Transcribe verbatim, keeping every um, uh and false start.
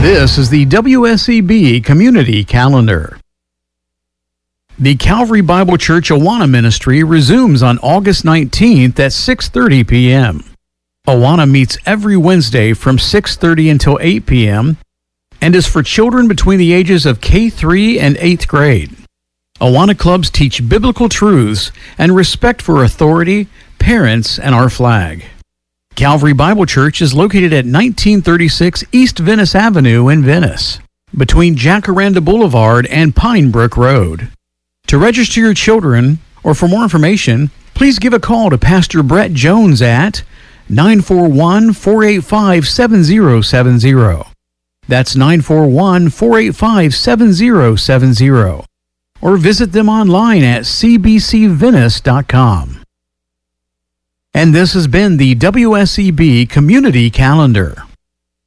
This is the W S E B Community Calendar. The Calvary Bible Church Awana Ministry resumes on August nineteenth at six thirty p.m. Awana meets every Wednesday from six thirty until eight p.m. and is for children between the ages of K three and eighth grade. Awana clubs teach biblical truths and respect for authority, parents, and our flag. Calvary Bible Church is located at nineteen thirty-six East Venice Avenue in Venice, between Jacaranda Boulevard and Pine Brook Road. To register your children, or for more information, please give a call to Pastor Brett Jones at nine four one, four eight five, seven zero seven zero. That's nine four one, four eight five, seven zero seven zero. Or visit them online at c b c venice dot com. And this has been the W S E B Community Calendar.